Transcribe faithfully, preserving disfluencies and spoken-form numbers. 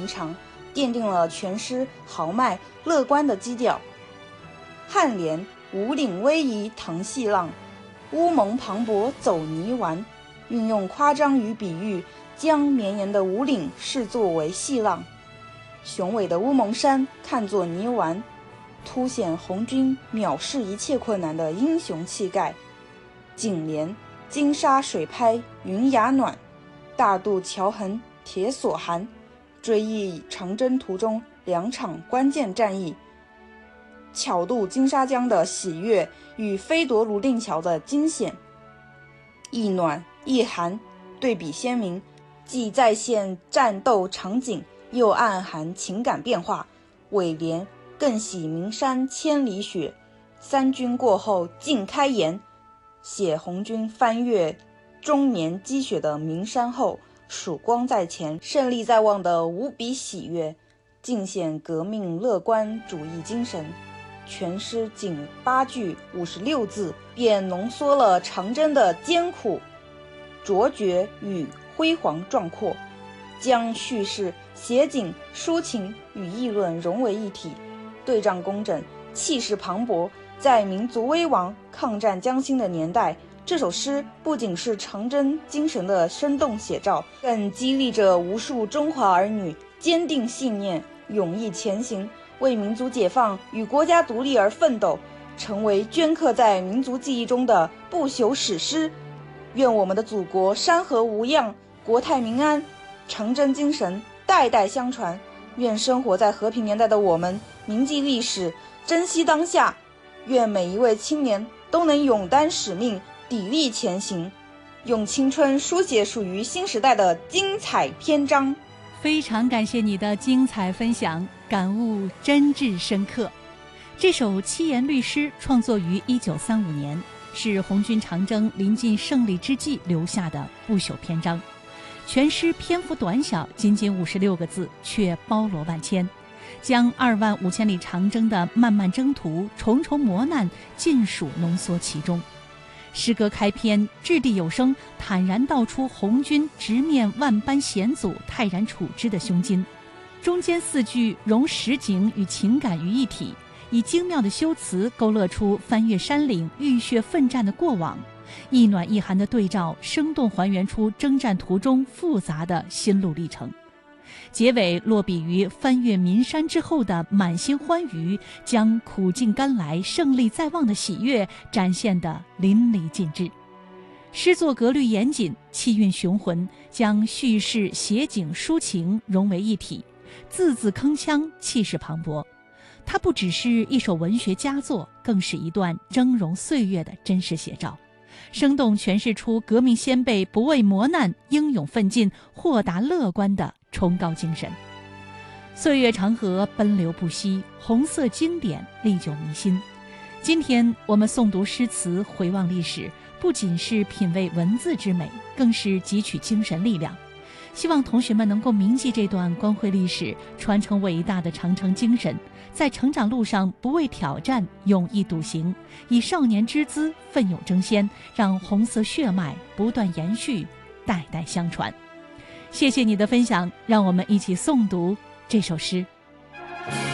平常，奠定了全诗豪迈乐观的基调。颔联五岭逶迤腾细浪，乌蒙磅礴走泥丸，运用夸张与比喻，将绵延的五岭视作为细浪，雄伟的乌蒙山看作泥丸，凸显红军藐视一切困难的英雄气概。颈联金沙水拍云崖暖，大渡桥痕铁索寒，追忆长征途中两场关键战役，巧渡金沙江的喜悦与飞夺泸定桥的惊险，一暖一寒对比鲜明，既再现战斗场景，又暗含情感变化。尾联更喜名山千里雪，三军过后尽开颜，写红军翻越终年积雪的名山后，曙光在前，胜利在望的无比喜悦，尽显革命乐观主义精神。全诗仅八句五十六字，便浓缩了长征的艰苦、卓绝与辉煌壮阔，将叙事、写景、抒情与议论融为一体，对仗工整，气势磅礴。在民族危亡、抗战将兴的年代，这首诗不仅是长征精神的生动写照，更激励着无数中华儿女坚定信念，勇毅前行，为民族解放与国家独立而奋斗，成为镌刻在民族记忆中的不朽史诗。愿我们的祖国山河无恙，国泰民安，长征精神代代相传。愿生活在和平年代的我们铭记历史，珍惜当下。愿每一位青年都能勇担使命，砥砺前行，用青春书写属于新时代的精彩篇章。 非常感谢你的精彩分享，感悟真挚深刻。这首七言律诗创作于一九三五年，是红军长征临近胜利之际留下的不朽篇章。全诗篇幅短小，仅仅五十六个字，却包罗万千，将二万五千里长征的漫漫征途、重重磨难尽数浓缩其中。诗歌开篇掷地有声，坦然道出红军直面万般险阻、泰然处之的胸襟。中间四句融实景与情感于一体，以精妙的修辞勾勒出翻越山岭、浴血奋战的过往，一暖一寒的对照，生动还原出征战途中复杂的心路历程。结尾落笔于翻越岷山之后的满心欢愉，将苦尽甘来、胜利在望的喜悦展现得淋漓尽致。诗作格律严谨，气韵雄浑，将叙事、写景、抒情融为一体，字字铿锵，气势磅礴。它不只是一首文学佳作，更是一段峥嵘岁月的真实写照，生动诠释出革命先辈不畏磨难、英勇奋进、豁达乐观的崇高精神。岁月长河奔流不息，红色经典历久弥新。今天我们诵读诗词，回望历史，不仅是品味文字之美，更是汲取精神力量。希望同学们能够铭记这段光辉历史，传承伟大的长征精神，在成长路上不畏挑战，勇毅笃行，以少年之姿奋勇争先，让红色血脉不断延续，代代相传。谢谢你的分享，让我们一起诵读这首诗。